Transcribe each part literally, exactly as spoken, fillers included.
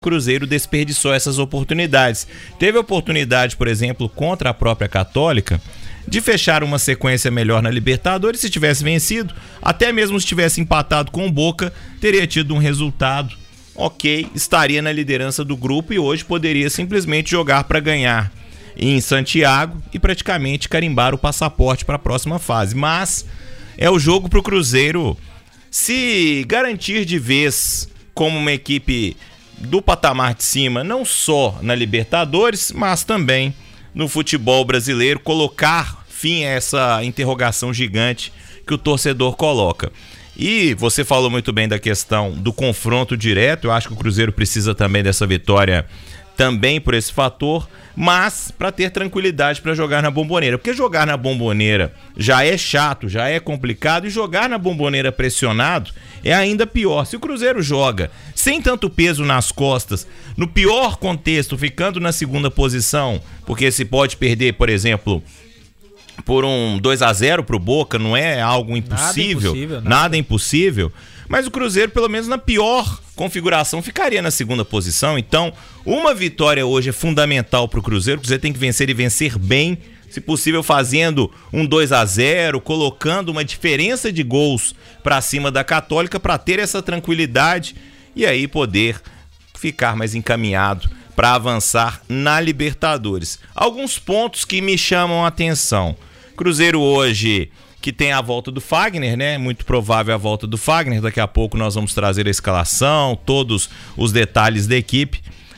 Cruzeiro desperdiçou essas oportunidades. Teve oportunidade, por exemplo, contra a própria Católica, de fechar uma sequência melhor na Libertadores. Se tivesse vencido, até mesmo se tivesse empatado com o Boca, teria tido um resultado ok, estaria na liderança do grupo e hoje poderia simplesmente jogar para ganhar em Santiago e praticamente carimbar o passaporte para a próxima fase. Mas é o jogo para o Cruzeiro se garantir de vez como uma equipe do patamar de cima, não só na Libertadores, mas também no futebol brasileiro, colocar fim a essa interrogação gigante que o torcedor coloca. E você falou muito bem da questão do confronto direto. Eu acho que o Cruzeiro precisa também dessa vitória também por esse fator, mas para ter tranquilidade para jogar na Bombonera, porque jogar na Bombonera já é chato, já é complicado, e jogar na Bombonera pressionado é ainda pior. Se o Cruzeiro joga sem tanto peso nas costas, no pior contexto, ficando na segunda posição, porque se pode perder, por exemplo, por um dois a zero pro Boca, não é algo impossível, nada impossível, nada. nada impossível, mas o Cruzeiro, pelo menos na pior configuração, ficaria na segunda posição. Então, uma vitória hoje é fundamental pro Cruzeiro. O Cruzeiro tem que vencer e vencer bem, se possível fazendo um dois a zero, colocando uma diferença de gols para cima da Católica, para ter essa tranquilidade e aí poder ficar mais encaminhado para avançar na Libertadores. Alguns pontos que me chamam a atenção. Cruzeiro hoje, que tem a volta do Fagner, né? Muito provável a volta do Fagner. Daqui a pouco nós vamos trazer a escalação, todos os detalhes da equipe.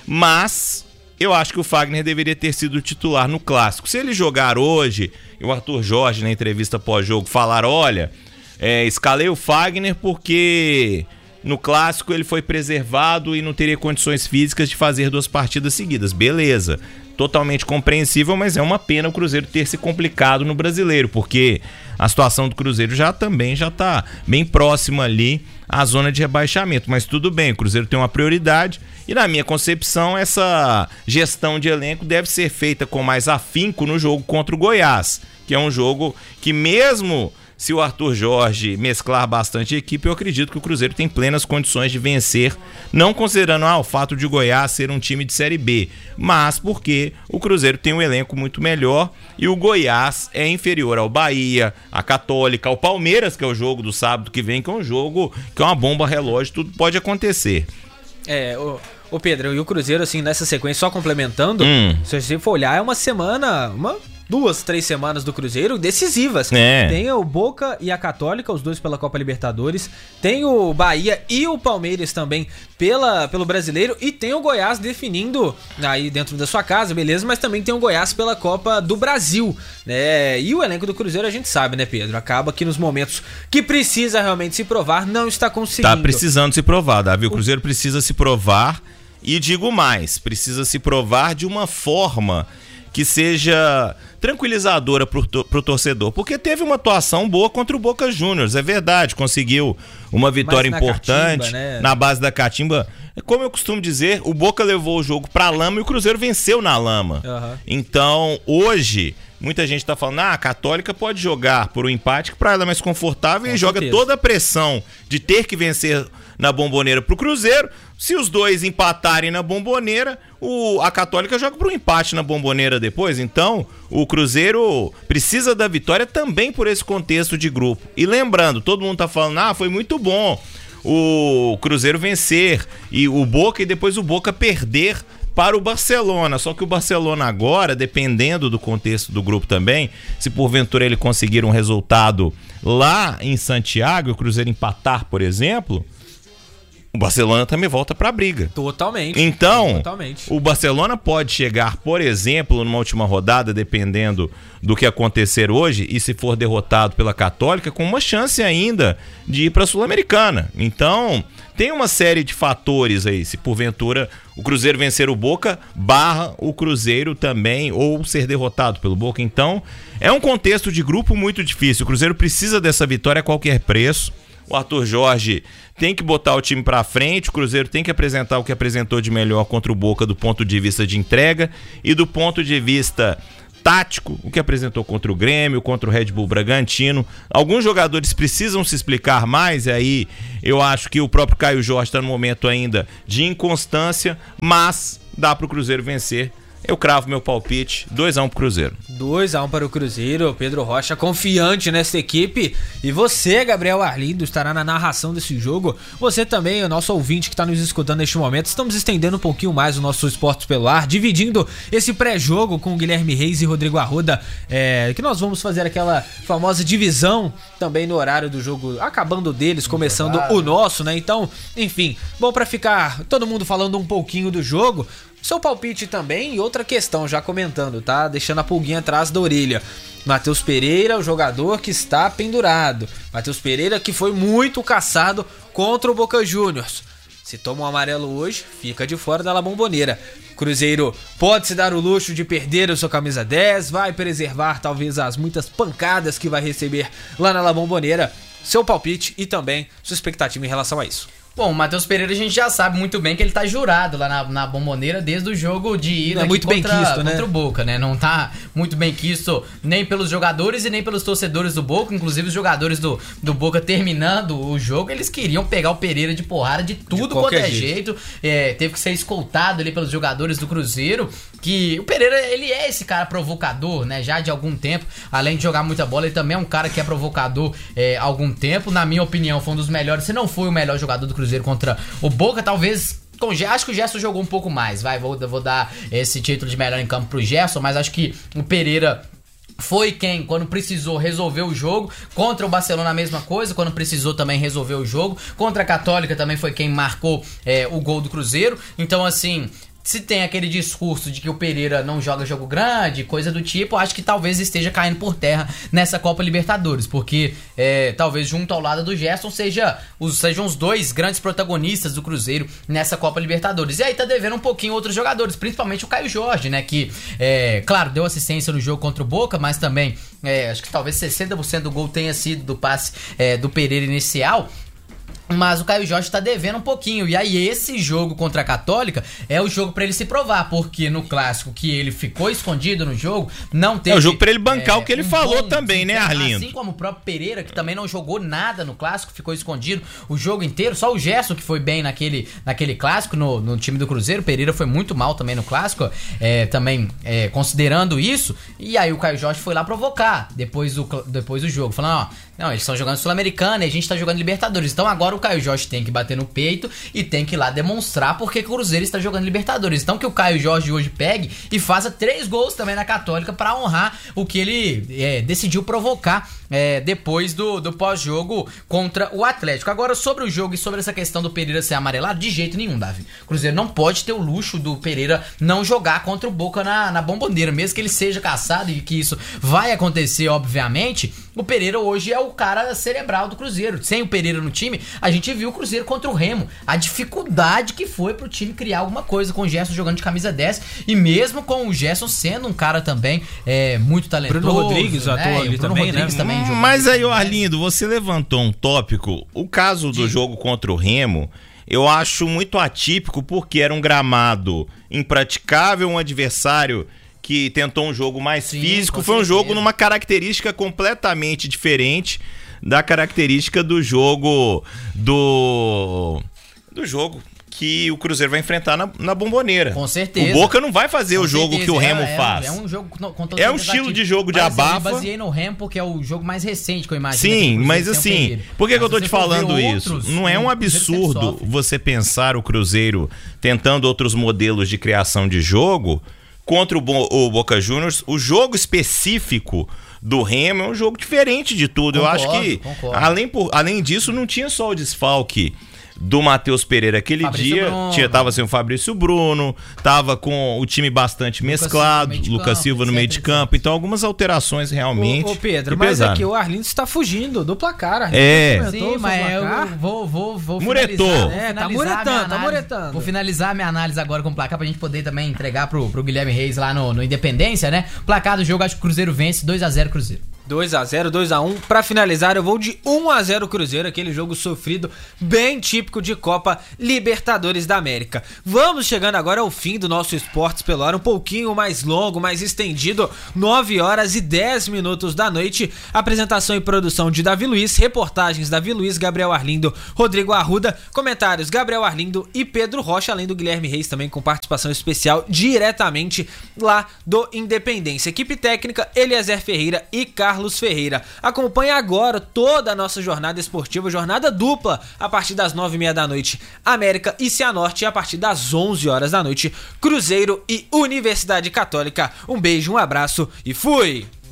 Mas eu acho que o Fagner deveria ter sido titular no Clássico. Se ele jogar hoje, e o Arthur Jorge, na entrevista pós-jogo, falar, olha, é, escalei o Fagner porque no Clássico ele foi preservado e não teria condições físicas de fazer duas partidas seguidas. Beleza, totalmente compreensível, mas é uma pena o Cruzeiro ter se complicado no Brasileiro, porque a situação do Cruzeiro já também já está bem próxima ali à zona de rebaixamento. Mas tudo bem, o Cruzeiro tem uma prioridade e, na minha concepção, essa gestão de elenco deve ser feita com mais afinco no jogo contra o Goiás, que é um jogo que, mesmo se o Arthur Jorge mesclar bastante a equipe, eu acredito que o Cruzeiro tem plenas condições de vencer, não considerando ah, o fato de o Goiás ser um time de Série B, mas porque o Cruzeiro tem um elenco muito melhor e o Goiás é inferior ao Bahia, à Católica, ao Palmeiras, que é o jogo do sábado que vem, que é um jogo que é uma bomba relógio, tudo pode acontecer. É, o... Ô Pedro, e o Cruzeiro, assim, nessa sequência, só complementando, hum. se você for olhar, é uma semana, uma, duas, três semanas do Cruzeiro decisivas. É. Tem o Boca e a Católica, os dois pela Copa Libertadores, tem o Bahia e o Palmeiras também pela, pelo Brasileiro, e tem o Goiás definindo aí dentro da sua casa, beleza, mas também tem o Goiás pela Copa do Brasil, né? E o elenco do Cruzeiro a gente sabe, né, Pedro? Acaba que nos momentos que precisa realmente se provar, não está conseguindo. Tá precisando se provar, Davi, o Cruzeiro precisa se provar. E digo mais, precisa se provar de uma forma que seja tranquilizadora pro, pro torcedor, porque teve uma atuação boa contra o Boca Juniors, é verdade, conseguiu uma vitória importante catimba, né? Na base da catimba. Como eu costumo dizer, o Boca levou o jogo pra lama e o Cruzeiro venceu na lama. Uhum. Então, hoje, muita gente tá falando, ah, a Católica pode jogar por um empate, que pra ela é mais confortável, com e certeza. Joga toda a pressão de ter que vencer na Bombonera pro Cruzeiro. Se os dois empatarem na Bombonera, o, a Católica joga pro empate na Bombonera depois. Então, o Cruzeiro precisa da vitória também por esse contexto de grupo. E lembrando, todo mundo tá falando, ah, foi muito bom o Cruzeiro vencer e o Boca e depois o Boca perder para o Barcelona, só que o Barcelona agora, dependendo do contexto do grupo também, se porventura ele conseguir um resultado lá em Santiago e o Cruzeiro empatar, por exemplo, o Barcelona também volta para a briga. Totalmente. Então, Totalmente. O Barcelona pode chegar, por exemplo, numa última rodada, dependendo do que acontecer hoje, e se for derrotado pela Católica, com uma chance ainda de ir para a Sul-Americana. Então, tem uma série de fatores aí, se porventura o Cruzeiro vencer o Boca, barra o Cruzeiro também, ou ser derrotado pelo Boca. Então, é um contexto de grupo muito difícil. O Cruzeiro precisa dessa vitória a qualquer preço. O Arthur Jorge tem que botar o time pra frente, o Cruzeiro tem que apresentar o que apresentou de melhor contra o Boca do ponto de vista de entrega e do ponto de vista tático, o que apresentou contra o Grêmio, contra o Red Bull Bragantino. Alguns jogadores precisam se explicar mais, e aí eu acho que o próprio Caio Jorge está no momento ainda de inconstância, mas dá para o Cruzeiro vencer. Eu cravo meu palpite, dois a um pro Cruzeiro. dois a um para o Cruzeiro, Pedro Rocha confiante nessa equipe. E você, Gabriel Arlindo, estará na narração desse jogo. Você também, o nosso ouvinte que está nos escutando neste momento. Estamos estendendo um pouquinho mais o nosso Esportes pelo Ar, dividindo esse pré-jogo com o Guilherme Reis e Rodrigo Arruda, é, que nós vamos fazer aquela famosa divisão também no horário do jogo, acabando deles, começando o nosso, né? Então, enfim, bom para ficar todo mundo falando um pouquinho do jogo. Seu palpite também, e outra questão, já comentando, tá? Deixando a pulguinha atrás da orelha. Matheus Pereira, o jogador que está pendurado. Matheus Pereira que foi muito caçado contra o Boca Juniors. Se toma um amarelo hoje, fica de fora da La Bombonera. Cruzeiro pode se dar o luxo de perder a sua camisa dez, vai preservar talvez as muitas pancadas que vai receber lá na La Bombonera. Seu palpite e também sua expectativa em relação a isso. Bom, o Matheus Pereira a gente já sabe muito bem que ele tá jurado lá na, na Bombonera desde o jogo de ida é muito contra, bem quisto, né? contra o Boca, né? Não tá muito bem quisto nem pelos jogadores e nem pelos torcedores do Boca. Inclusive os jogadores do, do Boca terminando o jogo, eles queriam pegar o Pereira de porrada de tudo de quanto é jeito. jeito. É, teve que ser escoltado ali pelos jogadores do Cruzeiro, que o Pereira, ele é esse cara provocador, né? Já de algum tempo, além de jogar muita bola, ele também é um cara que é provocador é, há algum tempo. Na minha opinião, foi um dos melhores, se não foi o melhor jogador do Cruzeiro contra o Boca, talvez. Com, acho que o Gerson jogou um pouco mais, vai, vou, vou dar esse título de melhor em campo pro Gerson, mas acho que o Pereira foi quem, quando precisou, resolveu o jogo. Contra o Barcelona a mesma coisa, quando precisou também resolveu o jogo. Contra a Católica também foi quem marcou é, o gol do Cruzeiro. Então assim, se tem aquele discurso de que o Pereira não joga jogo grande, coisa do tipo, acho que talvez esteja caindo por terra nessa Copa Libertadores, porque é, talvez junto ao lado do Gerson seja os, sejam os dois grandes protagonistas do Cruzeiro nessa Copa Libertadores. E aí tá devendo um pouquinho outros jogadores, principalmente o Caio Jorge, né, que, é, claro, deu assistência no jogo contra o Boca, mas também, é, acho que talvez sessenta por cento do gol tenha sido do passe é, do Pereira inicial. Mas o Caio Jorge tá devendo um pouquinho. E aí esse jogo contra a Católica é o jogo pra ele se provar, porque no clássico que ele ficou escondido no jogo, não teve... É o jogo pra ele bancar é, o que ele um falou bom, também, né, Arlindo? Assim como o próprio Pereira, que também não jogou nada no clássico, ficou escondido o jogo inteiro. Só o Gerson que foi bem naquele, naquele clássico, no, no time do Cruzeiro. O Pereira foi muito mal também no clássico, é, também é, considerando isso. E aí o Caio Jorge foi lá provocar depois do, depois do jogo, falando, ó, não, eles estão jogando Sul-Americana e a gente tá jogando Libertadores. Então agora o Caio Jorge tem que bater no peito e tem que ir lá demonstrar porque o Cruzeiro está jogando Libertadores. Então que o Caio Jorge hoje pegue e faça três gols também na Católica para honrar o que ele é, decidiu provocar é, depois do, do pós-jogo contra o Atlético. Agora, sobre o jogo e sobre essa questão do Pereira ser amarelado, de jeito nenhum, Davi. O Cruzeiro não pode ter o luxo do Pereira não jogar contra o Boca na, na Bombonera, mesmo que ele seja caçado e que isso vai acontecer, obviamente. O Pereira hoje é o cara cerebral do Cruzeiro. Sem o Pereira no time, a gente viu o Cruzeiro contra o Remo. A dificuldade que foi pro time criar alguma coisa com o Gerson jogando de camisa dez. E mesmo com o Gerson sendo um cara também é, muito talentoso. Bruno Rodrigues né? atuou ali também, Rodrigues né? também hum, mas aí, Arlindo, você levantou um tópico. O caso do Sim. jogo contra o Remo, eu acho muito atípico porque era um gramado impraticável, um adversário que tentou um jogo mais Sim, físico. com Foi um certeza. jogo numa característica completamente diferente da característica do jogo do do jogo que o Cruzeiro vai enfrentar na, na Bombonera. Com certeza. O Boca não vai fazer Com o jogo certeza. que o Remo é, é, faz. É um jogo com, com É um estilo de jogo de mas, assim, abafa. eu baseei no Remo porque é o jogo mais recente que eu imagino. Sim, mas assim, por que, que eu tô te falando isso? Outros, não é um absurdo você pensar o Cruzeiro tentando outros modelos de criação de jogo contra o, Bo- o Boca Juniors. O jogo específico do Remo é um jogo diferente de tudo. Concordo, eu acho que, concordo. além, por, além disso, não tinha só o desfalque do Matheus Pereira aquele Fabrício dia. Bruno. Tinha, tava sem o Fabrício Bruno, tava com o time bastante Lucas mesclado, Silva no meio de Lucas campo, Silva no meio de etc, campo. Então, algumas alterações realmente. Ô, ô Pedro, que mas pesaram. aqui o Arlindo está fugindo do placar. Arlindo É. comentou Sim, sobre o mas eu placar. vou, vou, vou Muretou. finalizar, vou É, tá finalizar muretando, a minha tá análise. muretando. Vou finalizar a minha análise agora com o placar pra gente poder também entregar pro, pro Guilherme Reis lá no, no Independência, né? Placar do jogo, acho que o Cruzeiro vence dois a zero Cruzeiro. dois a zero, dois a um. Pra finalizar, eu vou de um a zero Cruzeiro, aquele jogo sofrido, bem típico de Copa Libertadores da América. Vamos chegando agora ao fim do nosso Esportes pela Hora, um pouquinho mais longo, mais estendido, nove horas e dez minutos da noite. Apresentação e produção de Davi Luiz, reportagens Davi Luiz, Gabriel Arlindo, Rodrigo Arruda, comentários Gabriel Arlindo e Pedro Rocha, além do Guilherme Reis também com participação especial diretamente lá do Independência. Equipe técnica Eliezer Ferreira e Carlos Carlos Ferreira. Acompanhe agora toda a nossa jornada esportiva, jornada dupla, a partir das nove e meia da noite, América e Cianorte, e a partir das onze horas da noite, Cruzeiro e Universidade Católica. Um beijo, um abraço e fui!